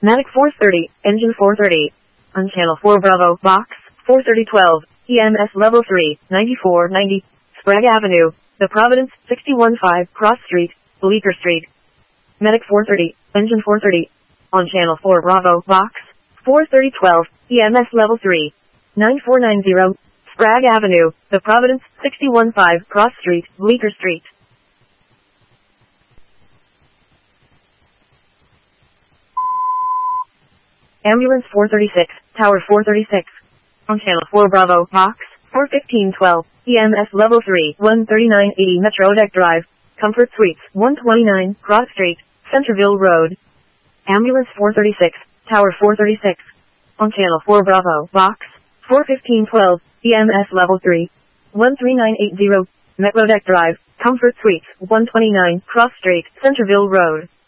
Medic 430, engine 430. On channel 4 Bravo, box 43012, EMS level 3, 9490, Sprague Avenue, The Providence, 615, Cross Street, Bleecker Street. Medic 430, engine 430. On channel 4 Bravo, box 43012, EMS level 3, 9490, Sprague Avenue, The Providence, 615, Cross Street, Bleecker Street. Ambulance 436, Tower 436. On channel 4 Bravo, box 41512, EMS level 3, 13980 Metro Deck Drive, Comfort Suites, 129, Cross Street, Centerville Road. Ambulance 436, Tower 436. On channel 4 Bravo, box 41512, EMS level 3, 13980, Metro Deck Drive, Comfort Suites, 129, Cross Street, Centerville Road.